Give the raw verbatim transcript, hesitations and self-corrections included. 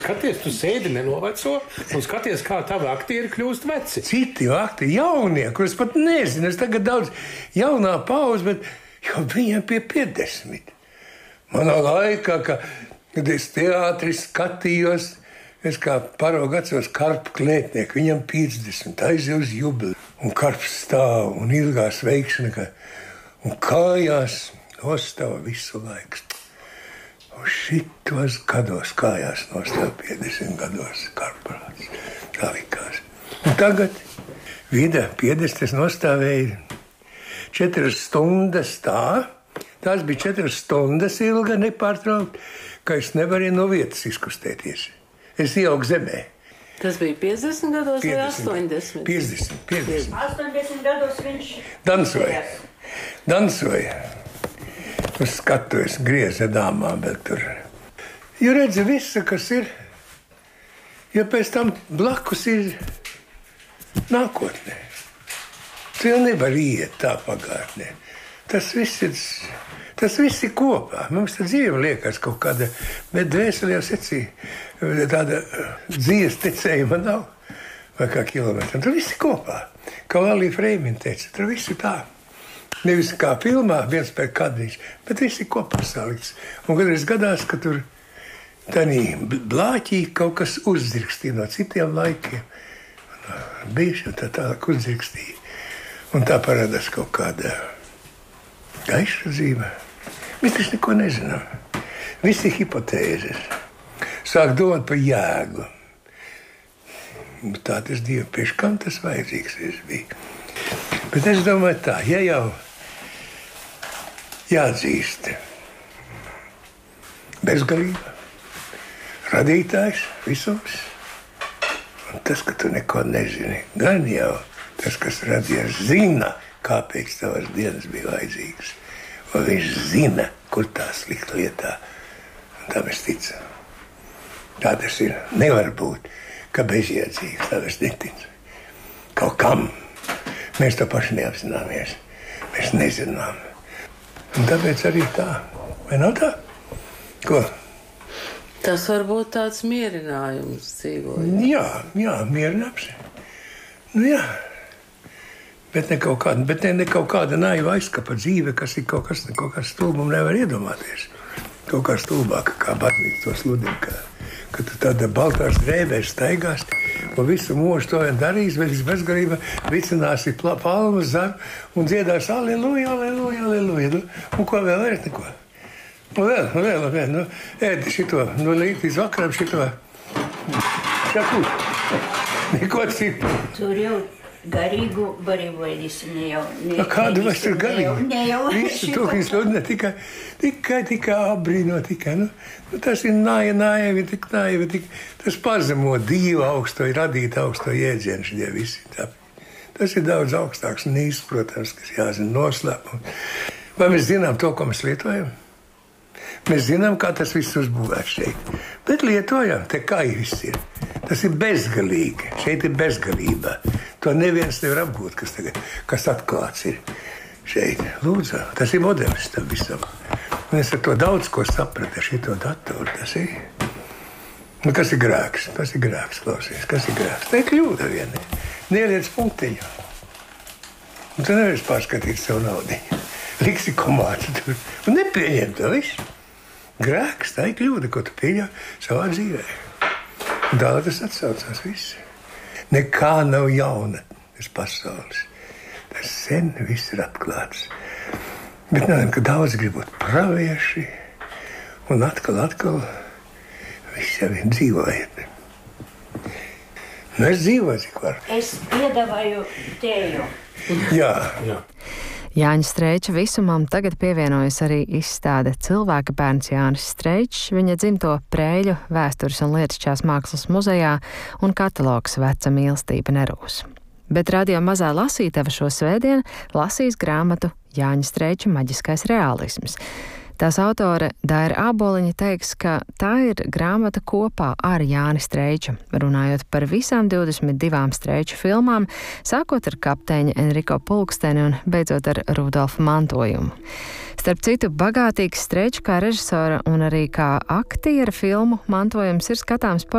Skaties, tu sēdi nenoveco, un skaties, kā tavi aktieri kļūst veci. Citi aktieri, jaunie, kurus pat nezinu, es tagad daudz jaunā paudze, bet jau viņiem pie piecdesmit. Manā laikā, ka, kad es teātri skatījos, es kā paraugu atceros Karpu klētnieku, viņam piecdesmit, aiziet uz jubili, un Karps stāv, un ilgās veikšana, un kājās nostāv visu laiku. Un šitos gados kājās nostāv piecdesmit gados Karparāts. Tā likās. Un tagad vida piecdesmit nostāvēja četras stundas tā. Tās bija četras stundas ilga nepārtraukt, ka es nevarēju no vietas izkustēties. Es ieaugu zemē. Tas bija piecdesmit gados vai astoņdesmit? piecdesmit, piecdesmit. astoņdesmit gados viņš dansoja. Dansoja. Uz skatuves grieza dāmām vēl tur. Jo redzi visu, kas ir, jo pēc tam blakus ir nākotnē. Tu jau nevar iet tā pagātnē. Tas viss ir, tas viss ir kopā. Mums tā dzīve liekas kaut kāda, bet dvēselē jau secī, tāda dzīves tecējuma nav. Vai kā kilometri. Tur viss ir kopā. Kā Valija Freimina teica, tur viss ir tā. Nevis kā filmā, viens pēc kadriņš, bet viss ir kopā salikts. Un kādreiz gadās, ka tur tādā blāķī kaut kas uzdzirkstīja no citiem laikiem. Bijuši un tā tālāk uzdzirkstīja. Un tā parādās kaut kāda gaiša dzīve. Mēs taču neko nezinām. Visi hipotēzes. Sāk domāt par jēgu. Tā tas Dieva, pēc kam tas vajadzīgs es biju. Bet es domāju tā, ja jau jāatzīst bezgalība, radītājs visums, un tas, ka tu neko nezini, gan jau tas, kas radies, zina, kāpēc tavas dienas bija vajadzīgas, un viņš zina, kur tā slikta lietā, un tā mēs ticam. Tā tas ir, nevar būt, ka bezjēdzīgs, tā es neticu. Kaut kam. Mēs to paši neapzināmies. Mēs nezinām. Un tāpēc arī tā. Vai nav tā? Ko? Tas var būt tāds mierinājums dzīvojot. Jā, jā, mierināms. Nu jā. Bet ne kaut kāda, bet ne, ne kaut kāda naiva aizskapa dzīve, kas ir kaut kas, kaut kas stulbum nevar iedomāties. Kaut kā stulbāka, kā Batnīts to sludina, ka, ka tu tāda baltās drēbēs staigās, un visu mūžu to vien darīs, bet es bezgarība vicināsi palmas zem un dziedās aleluja, aleluja, aleluja. Un ko vēl vairs neko? Un vēl, un vēl, un vēl, nu, ēdi šito, no līdz līdz vakaram šito. Šaku. Neko citu. Tur jau garīgu barīboļīsi ne jau. Ne, kādu vairs tur garīgu? Ne jau. Visu to, kas sludina, tikai, tikai, tikai abrīno, tikai, nu, nu tas ir nāja, nāja, tik nāja, tik, tas pazemo Dievu augsto, radīt augsto jēdzienu šitie visi. Tā. Tas ir daudz augstāks un īsts, protams, kas jāzina noslēpums. Vai mēs zinām to, ko mēs lietojam? Mēs zinām, kā tas viss uzbūvēts šeit. Bet lietojam, te kā viss ir. Tas ir bezgalīgi. Šeit ir bezgalība. To neviens nevar apgūt, kas tagad, kas atklāts ir šeit. Lūdzu, tas ir modelis tam visam. Un es ar to daudz ko sapratu, ar šito datoru. Tas ir. Nu, kas ir grēks? Kas ir grēks, klausies? Kas ir grēks? Tā ir kļūda viena. Neliec punktiņu. Un tu nevari pārskatīt savu naudiņu. Liksi komātu tur. Un nepieņem to visu. Grēks, tā ir kļūda, ko tu pieļauj savā dzīvē. Un tā tas atsaucās viss. Nekā nav jauna tas pasaules. Tas sen viss ir atklāts. Bet nē, ka daudz grib būt pravieši. Un atkal, atkal viss jau ir dzīvojiet. Nu, es dzīvoju, cik var. Es piedāvāju tēju. Jā, Jā. Jāņa Streiča visumam tagad pievienojas arī izstāde Cilvēka bērns Jānis Streičs, viņa dzimto Preiļu vēstures un lietišķās mākslas muzejā un katalogs Veca mīlestība nerūs. Bet radio mazā lasītava šo svētdienu lasīs grāmatu Jāņa Streiča maģiskais reālisms. Tās autore Daira Āboliņa teiks, ka tā ir grāmata kopā ar Jāni Streiču, runājot par visām divdesmit divām Streiču filmām, sākot ar kapteiņa Enriko Pulksteni un beidzot ar Rudolfa mantojumu. Starp citu, bagātīgs Streiču kā režisora un arī kā aktiera filmu mantojums ir skatāms